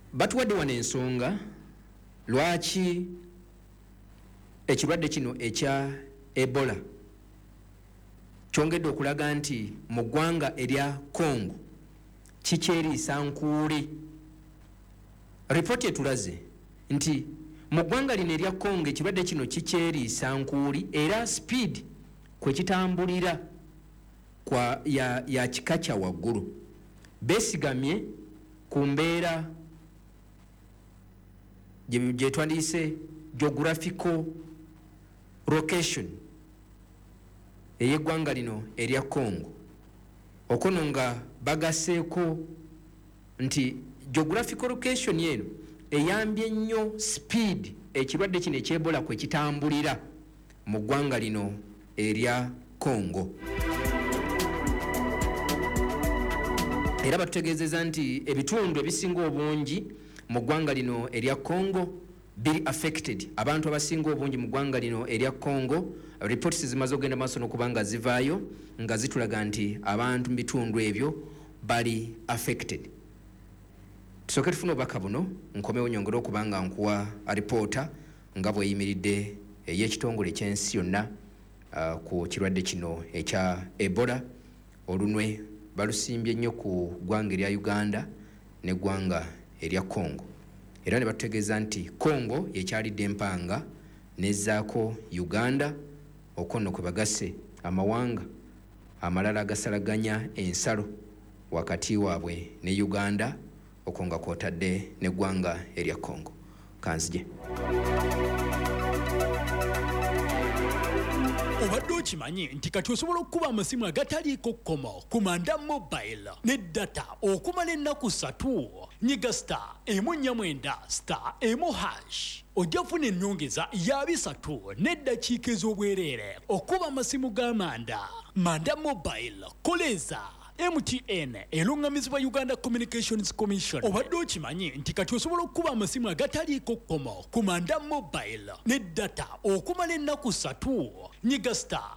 batuwadde wano ensonga lwaki ekirwadde kino ekya Ebola kyongedde okulaga nti mu ggwanga erya Congo kikyeriisa nkuuli. Ripooti etulaze nti mu ggwanga lino erya Congo ekirwadde kino kikyeriisa nkuuli era speed kwe kitambulira ya kika kya waggulu. Beesigamye ku mbeera gye twandiyise geographical location ey'eggwanga lino erya Congo. Okono nga bagaseeko nti geographical location yeno eyambye nnyo speed ekirwadde kino eky'Ebola kwe kitambulira mu ggwanga lino erya Congo. Era batutegeezeza nti ebitundu ebisinga obungi mu ggwanga lino erya Congo biri affected. Abantu abasinga obungi mu ggwanga lino erya Congo, reports zimaze okugenda maaso n'okubanga zivaayo nga zitulaga nti abantu mu bitundu ebyo bali affected. Tusooke tufune obubaka buno nkomewo nyongera okubanga nkuwa alipoota nga bweyimiridde ey'ekitongole ky'ensi yonna ku kirwadde kino ekya Ebola. Olunwe balusimbye nnyo ku ggwanga erya Uganda n'eggwanga erya Congo. Era ne batutegeeza nti Congo yekyalidde empanga nezzaako Uganda okono kwe bagase amawanga amalala agasalaganya ensalo wakati waabwe ne Uganda okonga kwotadde n'eggwanga erya Congo. Kanzije. Obadde okimanyi nti kati osobola okuba amasimu agataliiko kkomo ku Manda Mobile ne data okumala ennaku 3. Nyiga *149*1#. Ojja kufuna ennyongeza ya 3 n'eddakiika ez'obwereere okuba amasimu ga Manda Mobile. Koleza MTN elungamizibwa Uganda Communications Commission. Obadde okimanyi nti kati osobola okuba amasimu agataliiko kkomo ku Manda Mobile ne data okumala ennaku 3. Nyiga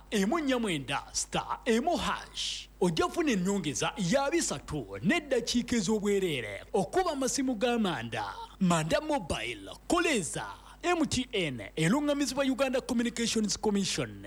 *149*1#. Ojja kufuna ennyongeza ya 3 n'eddakiika ez'obwereere okuba amasimu ga Manda Mobile. Koleza MTN elungamizibwa Uganda Communications Commission.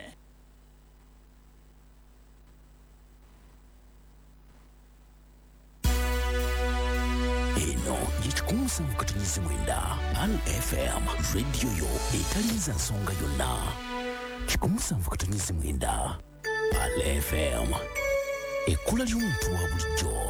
Jichukunsa mukatunyezi mwenda Al FM radio yo etaliza nsonga yonna. Chikunsa mukatunyezi mwenda Al FM ekula ly'omuntu wa bulijjo.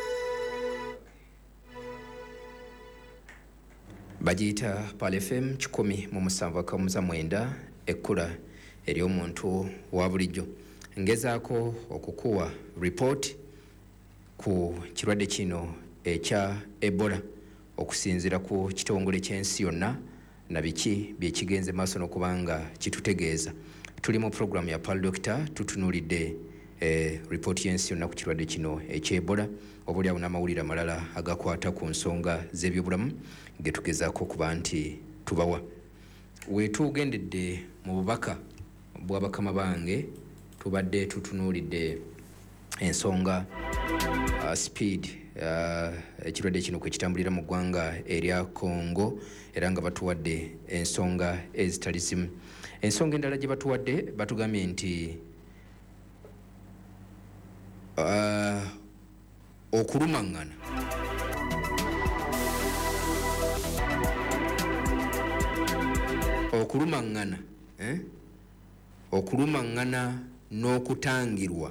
Bagiyita Pal FM 107.9 ekkula ery'omuntu wa bulijjo. Ngezaako okukuwa report ku kirwadde kino ekya Ebola okusinzira ku kitongole ky'ensi yonna na biki byekigenze maaso n'okubanga kitutegeeza. Tuli mu program ya Pal Doctor tutunulidde report y'ensi yonna ku kirwadde kino eky'Ebola obuli awo n'amawulire amalala agakwata ku nsonga z'ebyobulamu ge tugezaako okuba nti tubawa. Weetugendedde mu bubaka bw'abakama bange tubadde tutunulidde ensonga speed ekirwadde kino kwe kitambulira mu ggwanga erya Congo era nga batuwadde ensonga ezitali zimu. Ensonga endala gye batuwadde batugambye nti okulumaŋŋana okulumaŋŋana n'okutangirwa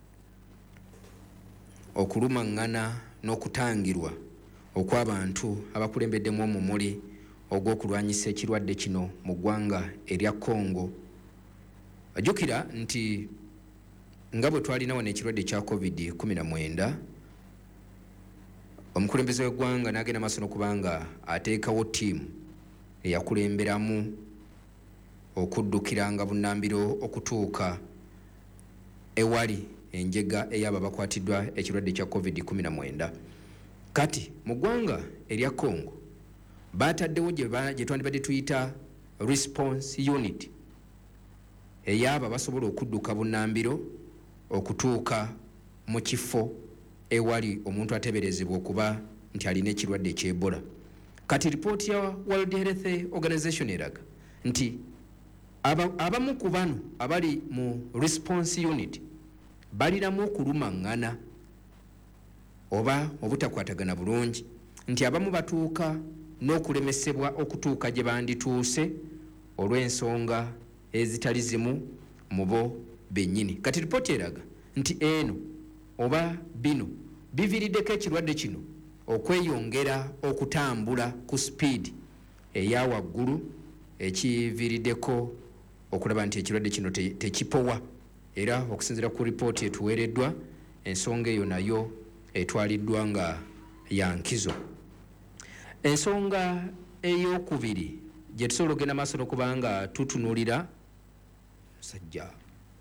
okw'abantu abakulembeddemu omumuli ogw'okulwanyisa ekirwadde kino mu ggwanga erya Congo. Ajjukira nti nga bwe twalina wano ekirwadde kya COVID-19 omukulembeze w'eggwanga n'agenda maaso n'okubanga ateekawo ttiimu eyakulemberamu okuddukiranga bunnambiro okutuuka ewali enjega ey'abo abakwatiddwa ekirwadde kya COVID-19. Kati mu ggwanga erya Congo bataddewo gye twandibadde tuyita response unit ey'abo abasobola okudduka bunnambiro okutuuka mu kifo ewali omuntu ateberezebwa okuba nti alina ekirwadde eky'Ebola. kati report ya World Health Organization eraga nti abamu ku bano abali mu response unit baliramu okulumangana oba obutakwatagana bulungi, nti abamu batuuka n'okulemesebwa okutuuka gye bandituuse olw'ensonga ezitali zimu mu bo bennyini. Kati ripoti eraga nti eno oba bino biviiriddeko ekirwadde kino okweyongera okutambula ku speed eya waggulu, ekiviiriddeko okulaba nti ekirwadde kino tekipowa, era okusinziira ku ripooti etuweereddwa ensonga eyo nayo etwaliddwa nga ya nkizo. Ensonga ey'okubiri gye tusobola okugenda maaso n'okuba nga tutunuulira sajja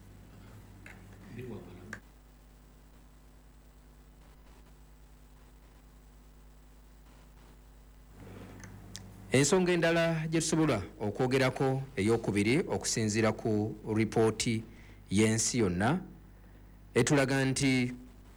ensonga endala gye tusobola okwogerako ey'okubiri okusinziira ku ripooti y'ensi yonna etulaga nti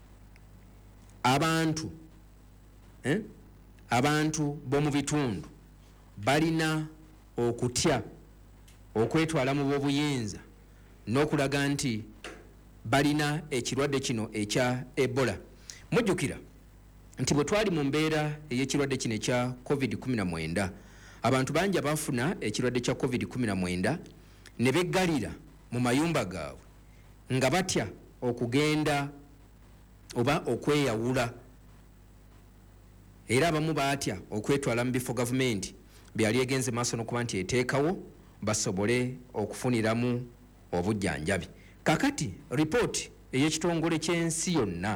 abantu b'omu bitundu balina okutya okwetwala mu b'obuyinza n'okulaga nti balina ekirwadde kino ekya Ebola. Mujjukira nti bwe twali mu mbeera ey'ekirwadde kino ekya COVID-19 abantu bangi abafuna ekirwadde kya COVID-19 ne beggalira mu mayumba gaabwe nga batya okugenda oba okweyawula, era abamu baatya okwetwala mu bifo gavumenti byali egenze maaso n'okuba nti eteekawo basobole okufuniramu obujjanjabi. Kakati ripooti ey'ekitongole ky'ensi yonna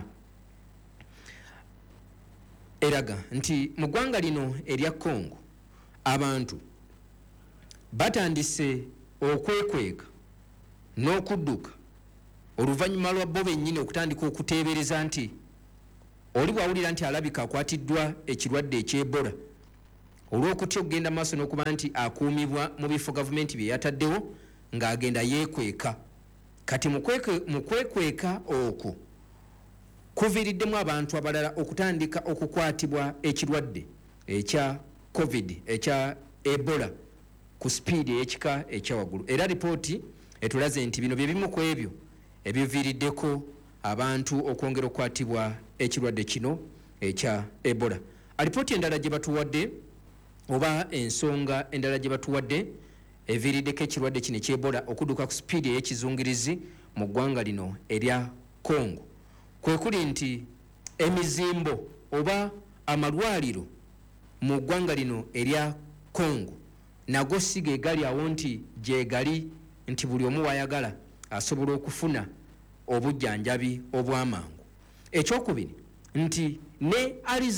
eraga nti mu ggwanga lino erya Congo abantu batandise okwekweka n'okudduka oluvannyuma lwa bo bennyini okutandika okuteebereza nti oli bwawulira nti alabika akwatiddwa ekirwadde eky'Ebola olw'okutya okugenda maaso n'okuba nti akuumibwa mu bifo gavumenti bye yataddewo ng'agenda yeekweka. Kati mu kwekweka okwo kuviiriddemu abantu abalala okutandika okukwatibwa ekirwadde ekya COVID ekya Ebola ku speed ey'ekika ekyawaggulu, era ripooti etulaze nti bino bye bimu ku ebyo ebiviiriddeko abantu okwongera okukwatibwa ekirwadde kino ekya Ebola. Ripooti endala gye batuwadde oba ensonga endala gye batuwadde eviiriddeko ekirwadde kino eky'Ebola okudduka ku speed ey'ekizungirizi mu ggwanga lino erya Congo kwe kuli nti emizimbo oba amalwaliro mu ggwanga lino erya Congo nago si ge gali awo nti gye gali nti buli omu wayagala asobola okufuna obujjanjabi obw'amangu. Ekyokubiri nti ne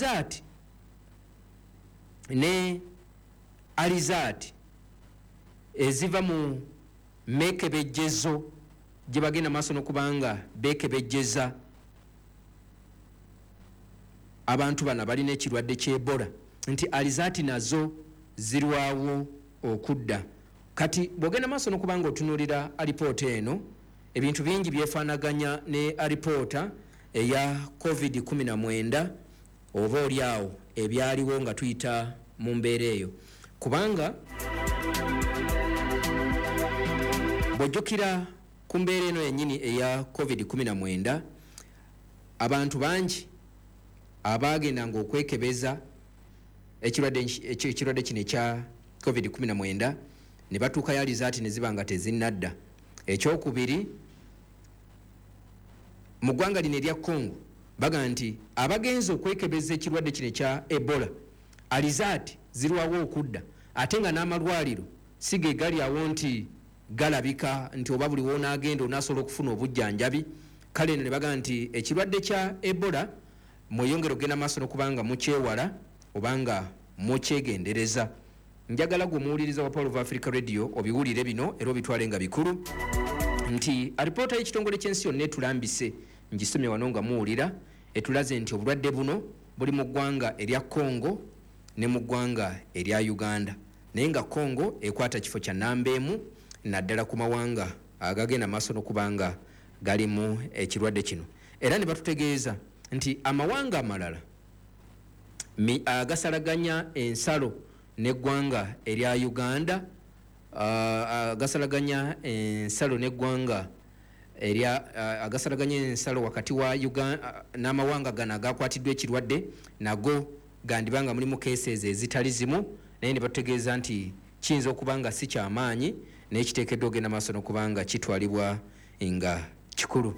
alizaati eziva mu meekebejjezo gye bagenda maaso n'okubanga beekebejjeza abantu bano balina ekirwadde ky'Ebola, nti alizaati nazo zirwawo okudda. Kati bw'ogenda maaso n'okubanga otunuulira alipoota eno ebintu bingi byefaanaganya ne alipoota eya COVID-19 oba oli awo ebyaliwo nga tuyita mu mbeera eyo, kubanga bw'ojjukira ku mbeera eno yennyini eya COVID-19 abantu bangi abaagendanga okwekebeza ekirwadde kino ekya COVID-19 ne batuukayo alizaati ne ziba nga tezinnadda. Ekyokubiri mu ggwanga lino erya Congo baga nti abagenza okwekebeza ekirwadde kino ekya Ebola alizaati zirwawo okudda, ate nga n'amalwaliro si ge gali awo nti galabika nti oba buli woonaagenda onaasobola okufuna obujjanjabi. Kale ne baga nti ekirwadde kya Ebola mweyongera okugenda maaso n'okubanga mukyewala obanga mukyegendereza. Njagala gwe muwuliriza wa Power of Africa Radio obiwulire bino era obitwale nga bikulu nti alipoota y'ekitongole ky'ensi yonna etulambise ngisomye wano nga muwulira etulaze nti obulwadde buno buli mu ggwanga erya Congo ne mu ggwanga erya Uganda, naye nga Congo ekwata kifo kya nambeemu naddala ku mawanga agagenda maaso n'okubanga galimu ekirwadde kino. Era ne batutegeeza nti amawanga amalala agasalaganya ensalo n'eggwanga erya Uganda, agasalaganya ensalo n'eggwanga agasalaganya ensalo wakati wa Uganda n'amawanga gano agakwatiddwa ekirwadde nago gandibanga mulimu cases ezitali zimu, naye ne bategeeza nti kiyinza okuba nga si kyamaanyi naye kiteekeddwa ogenda maaso n'okubanga kitwalibwa nga kikulu.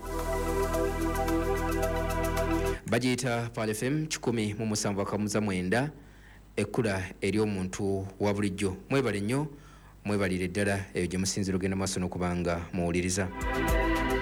Bagiyita Pal FM 107.9 ekkula eri omuntu wa bulijjo. Mwebale nnyo, mwebalire ddala eyo gye musinzira ogenda maaso n'okubanga muwuliriza.